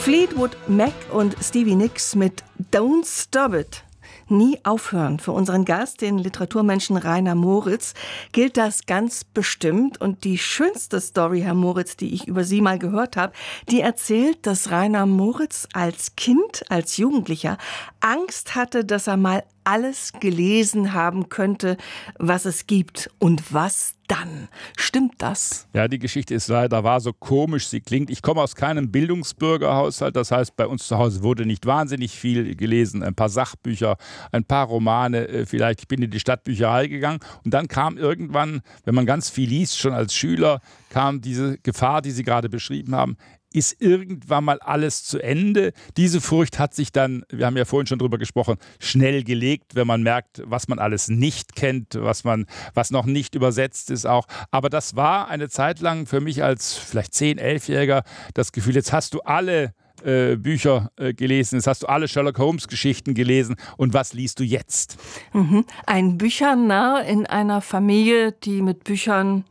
Fleetwood Mac und Stevie Nicks mit Don't Stop It. Nie aufhören. Für unseren Gast, den Literaturmenschen Rainer Moritz, gilt das ganz bestimmt. Und die schönste Story, Herr Moritz, die ich über Sie mal gehört habe, die erzählt, dass Rainer Moritz als Kind, als Jugendlicher Angst hatte, dass er mal alles gelesen haben könnte, was es gibt. Und was dann? Stimmt das? Ja, die Geschichte ist leider wahr, so komisch sie klingt. Ich komme aus keinem Bildungsbürgerhaushalt. Das heißt, bei uns zu Hause wurde nicht wahnsinnig viel gelesen. Ein paar Sachbücher, ein paar Romane vielleicht. Ich bin in die Stadtbücherei gegangen. Und dann kam irgendwann, wenn man ganz viel liest, schon als Schüler, kam diese Gefahr, die Sie gerade beschrieben haben. Ist irgendwann mal alles zu Ende? Diese Furcht hat sich dann, wir haben ja vorhin schon drüber gesprochen, schnell gelegt, wenn man merkt, was man alles nicht kennt, was noch nicht übersetzt ist auch. Aber das war eine Zeit lang für mich als vielleicht 10-, 11-Jähriger das Gefühl, jetzt hast du alle Bücher gelesen, jetzt hast du alle Sherlock-Holmes-Geschichten gelesen und was liest du jetzt? Ein Büchernarr in einer Familie, die mit Büchern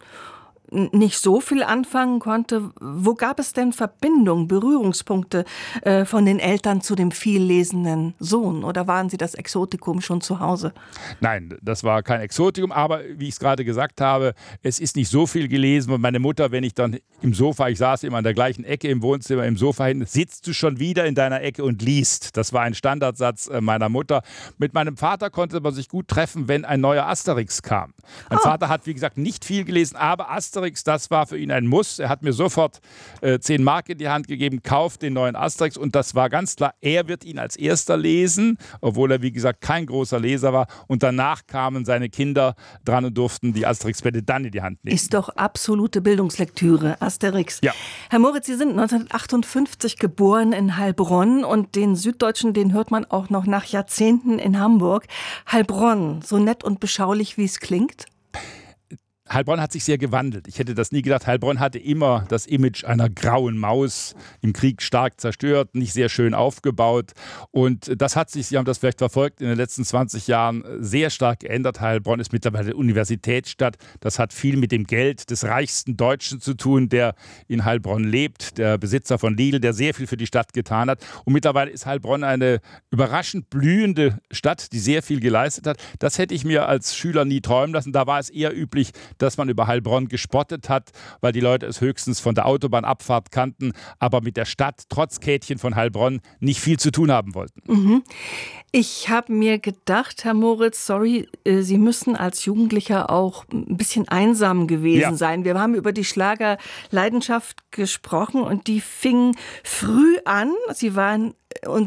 nicht so viel anfangen konnte. Wo gab es denn Verbindungen, Berührungspunkte von den Eltern zu dem viellesenden Sohn? Oder waren Sie das Exotikum schon zu Hause? Nein, das war kein Exotikum, aber wie ich es gerade gesagt habe, es ist nicht so viel gelesen. Und meine Mutter, wenn ich dann im Sofa, ich saß immer an der gleichen Ecke im Wohnzimmer, im Sofa hin, sitzt du schon wieder in deiner Ecke und liest. Das war ein Standardsatz meiner Mutter. Mit meinem Vater konnte man sich gut treffen, wenn ein neuer Asterix kam. Mein Vater hat, wie gesagt, nicht viel gelesen, aber Asterix, das war für ihn ein Muss. Er hat mir sofort 10 Mark in die Hand gegeben, kauft den neuen Asterix. Und das war ganz klar, er wird ihn als erster lesen, obwohl er, wie gesagt, kein großer Leser war. Und danach kamen seine Kinder dran und durften die Asterix-Bände dann in die Hand nehmen. Ist doch absolute Bildungslektüre, Asterix. Ja. Herr Moritz, Sie sind 1958 geboren in Heilbronn und den Süddeutschen, den hört man auch noch nach Jahrzehnten in Hamburg. Heilbronn, so nett und beschaulich, wie es klingt? Heilbronn hat sich sehr gewandelt. Ich hätte das nie gedacht. Heilbronn hatte immer das Image einer grauen Maus, im Krieg stark zerstört, nicht sehr schön aufgebaut. Und das hat sich, Sie haben das vielleicht verfolgt, in den letzten 20 Jahren sehr stark geändert. Heilbronn ist mittlerweile Universitätsstadt. Das hat viel mit dem Geld des reichsten Deutschen zu tun, der in Heilbronn lebt, der Besitzer von Lidl, der sehr viel für die Stadt getan hat. Und mittlerweile ist Heilbronn eine überraschend blühende Stadt, die sehr viel geleistet hat. Das hätte ich mir als Schüler nie träumen lassen. Da war es eher üblich, dass man über Heilbronn gespottet hat, weil die Leute es höchstens von der Autobahnabfahrt kannten, aber mit der Stadt, trotz Käthchen von Heilbronn, nicht viel zu tun haben wollten. Ich habe mir gedacht, Herr Moritz, sorry, Sie müssen als Jugendlicher auch ein bisschen einsam gewesen sein. Wir haben über die Schlagerleidenschaft gesprochen und die fing früh an. Sie waren ein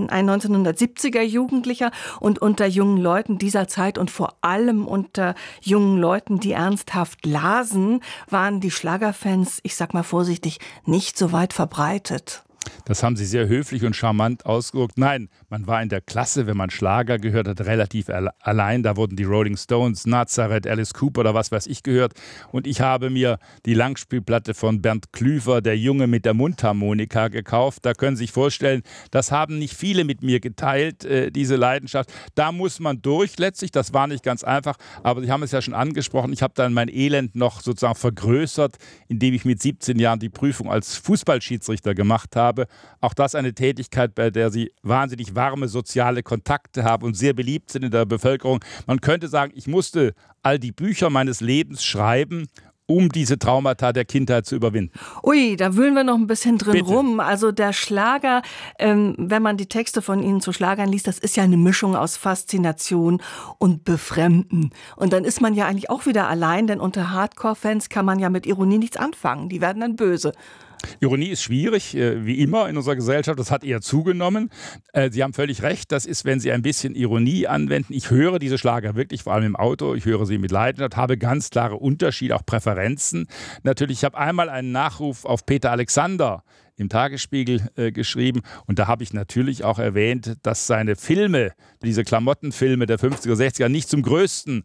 1970er Jugendlicher und unter jungen Leuten dieser Zeit und vor allem unter jungen Leuten, die ernsthaft lasen, waren die Schlagerfans, ich sag mal vorsichtig, nicht so weit verbreitet. Das haben Sie sehr höflich und charmant ausgedrückt. Nein, man war in der Klasse, wenn man Schlager gehört hat, relativ allein. Da wurden die Rolling Stones, Nazareth, Alice Cooper oder was weiß ich gehört. Und ich habe mir die Langspielplatte von Bernd Klüver, Der Junge mit der Mundharmonika, gekauft. Da können Sie sich vorstellen, das haben nicht viele mit mir geteilt, diese Leidenschaft. Da muss man durch letztlich, das war nicht ganz einfach. Aber Sie haben es ja schon angesprochen, ich habe dann mein Elend noch sozusagen vergrößert, indem ich mit 17 Jahren die Prüfung als Fußballschiedsrichter gemacht habe. Auch das eine Tätigkeit, bei der Sie wahnsinnig warme soziale Kontakte haben und sehr beliebt sind in der Bevölkerung. Man könnte sagen, ich musste all die Bücher meines Lebens schreiben, um diese Traumata der Kindheit zu überwinden. Ui, da wühlen wir noch ein bisschen drin rum. Also der Schlager, wenn man die Texte von Ihnen zu Schlagern liest, das ist ja eine Mischung aus Faszination und Befremden. Und dann ist man ja eigentlich auch wieder allein, denn unter Hardcore-Fans kann man ja mit Ironie nichts anfangen. Die werden dann böse. Ironie ist schwierig, wie immer in unserer Gesellschaft. Das hat eher zugenommen. Sie haben völlig recht. Das ist, wenn Sie ein bisschen Ironie anwenden. Ich höre diese Schlager wirklich, vor allem im Auto. Ich höre sie mit Leidenschaft, habe ganz klare Unterschiede, auch Präferenzen. Natürlich, ich habe einmal einen Nachruf auf Peter Alexander im Tagesspiegel geschrieben. Und da habe ich natürlich auch erwähnt, dass seine Filme, diese Klamottenfilme der 50er, 60er, nicht zum größten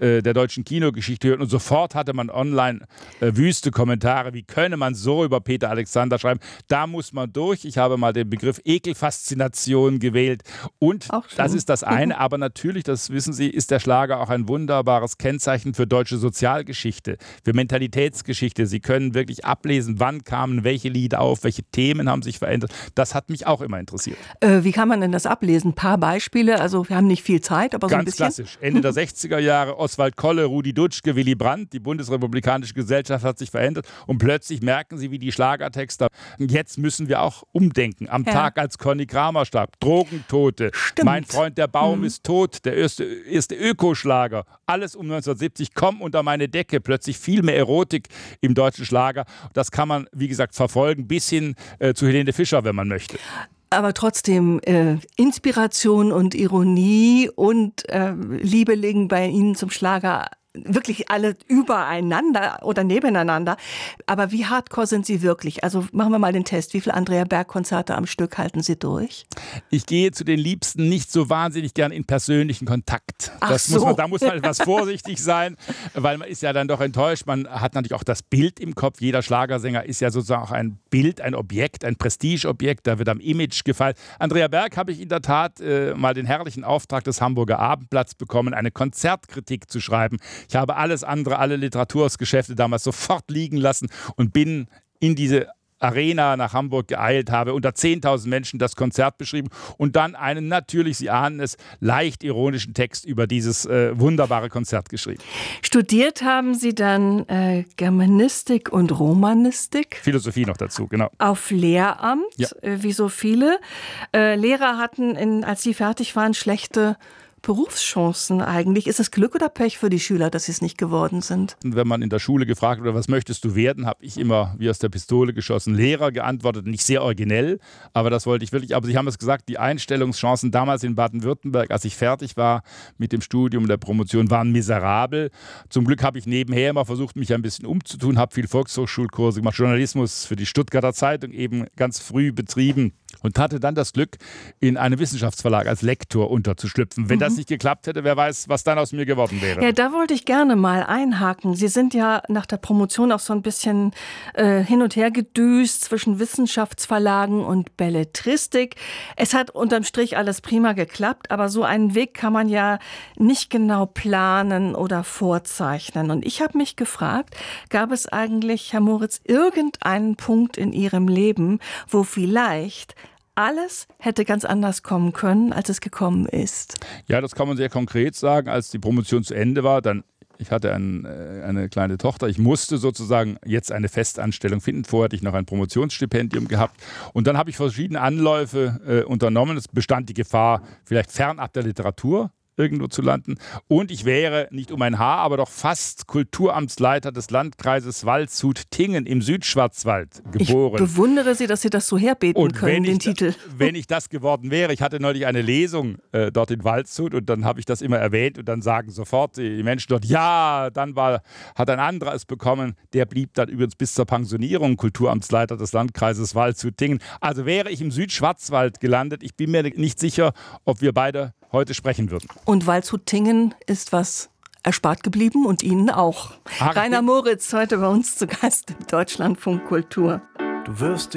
der deutschen Kinogeschichte hört. Und sofort hatte man online wüste Kommentare. Wie könne man so über Peter Alexander schreiben? Da muss man durch. Ich habe mal den Begriff Ekelfaszination gewählt. Und das ist das eine. Aber natürlich, das wissen Sie, ist der Schlager auch ein wunderbares Kennzeichen für deutsche Sozialgeschichte, für Mentalitätsgeschichte. Sie können wirklich ablesen, wann kamen welche Lieder auf, welche Themen haben sich verändert. Das hat mich auch immer interessiert. Wie kann man denn das ablesen? Ein paar Beispiele. Also wir haben nicht viel Zeit, aber so ein bisschen. Ganz klassisch. Ende der 60er Jahre, Oswald Kolle, Rudi Dutschke, Willy Brandt. Die bundesrepublikanische Gesellschaft hat sich verändert. Und plötzlich merken Sie, wie die Schlagertexter, jetzt müssen wir auch umdenken. Am Tag, als Conny Kramer starb, Drogentote, Stimmt. Mein Freund, der Baum ist tot, der erste Ökoschlager. Alles um 1970, komm unter meine Decke. Plötzlich viel mehr Erotik im deutschen Schlager. Das kann man, wie gesagt, verfolgen, bis hin zu Helene Fischer, wenn man möchte. Aber trotzdem, Inspiration und Ironie und Liebe liegen bei Ihnen zum Schlager wirklich alle übereinander oder nebeneinander. Aber wie hardcore sind Sie wirklich? Also machen wir mal den Test. Wie viele Andrea Berg-Konzerte am Stück halten Sie durch? Ich gehe zu den Liebsten nicht so wahnsinnig gern in persönlichen Kontakt. Da muss man etwas vorsichtig sein, weil man ist ja dann doch enttäuscht. Man hat natürlich auch das Bild im Kopf. Jeder Schlagersänger ist ja sozusagen auch ein Bild, ein Objekt, ein Prestigeobjekt. Da wird am Image gefeilt. Andrea Berg habe ich in der Tat mal den herrlichen Auftrag des Hamburger Abendblatts bekommen, eine Konzertkritik zu schreiben. Ich habe alles andere, alle Literaturgeschäfte damals sofort liegen lassen und bin in diese Arena nach Hamburg geeilt, habe unter 10.000 Menschen das Konzert beschrieben und dann einen, natürlich, Sie ahnen es, leicht ironischen Text über dieses wunderbare Konzert geschrieben. Studiert haben Sie dann Germanistik und Romanistik. Philosophie noch dazu, genau. Auf Lehramt, wie so viele. Lehrer hatten, als Sie fertig waren, schlechte Berufschancen eigentlich. Ist es Glück oder Pech für die Schüler, dass sie es nicht geworden sind? Wenn man in der Schule gefragt wurde, was möchtest du werden, habe ich immer wie aus der Pistole geschossen Lehrer geantwortet. Nicht sehr originell, aber das wollte ich wirklich. Aber Sie haben es gesagt, die Einstellungschancen damals in Baden-Württemberg, als ich fertig war mit dem Studium der Promotion, waren miserabel. Zum Glück habe ich nebenher immer versucht, mich ein bisschen umzutun, habe viel Volkshochschulkurse gemacht, Journalismus für die Stuttgarter Zeitung eben ganz früh betrieben und hatte dann das Glück, in einem Wissenschaftsverlag als Lektor unterzuschlüpfen. Wenn das nicht geklappt hätte, wer weiß, was dann aus mir geworden wäre. Ja, da wollte ich gerne mal einhaken. Sie sind ja nach der Promotion auch so ein bisschen hin und her gedüst zwischen Wissenschaftsverlagen und Belletristik. Es hat unterm Strich alles prima geklappt, aber so einen Weg kann man ja nicht genau planen oder vorzeichnen. Und ich habe mich gefragt, gab es eigentlich, Herr Moritz, irgendeinen Punkt in Ihrem Leben, wo vielleicht alles hätte ganz anders kommen können, als es gekommen ist? Ja, das kann man sehr konkret sagen. Als die Promotion zu Ende war, ich hatte eine kleine Tochter. Ich musste sozusagen jetzt eine Festanstellung finden. Vorher hatte ich noch ein Promotionsstipendium gehabt. Und dann habe ich verschiedene Anläufe unternommen. Es bestand die Gefahr, vielleicht fernab der Literatur irgendwo zu landen. Und ich wäre nicht um ein Haar, aber doch fast Kulturamtsleiter des Landkreises Waldshut-Tiengen im Südschwarzwald geboren. Ich bewundere Sie, dass Sie das so herbeten können, den Titel. Wenn ich das geworden wäre, ich hatte neulich eine Lesung dort in Waldshut und dann habe ich das immer erwähnt und dann sagen sofort die Menschen dort, ja, dann hat ein anderer es bekommen. Der blieb dann übrigens bis zur Pensionierung Kulturamtsleiter des Landkreises Waldshut-Tiengen. Also wäre ich im Südschwarzwald gelandet, ich bin mir nicht sicher, ob wir beide heute sprechen würden. Und Waldshut-Tiengen ist was erspart geblieben und Ihnen auch. Rainer Moritz, heute bei uns zu Gast im Deutschlandfunk Kultur. Du wirst